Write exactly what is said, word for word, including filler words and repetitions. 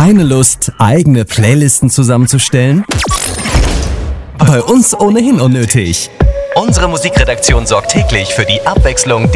Keine Lust, eigene Playlisten zusammenzustellen? Bei uns ohnehin unnötig. Unsere Musikredaktion sorgt täglich für die Abwechslung,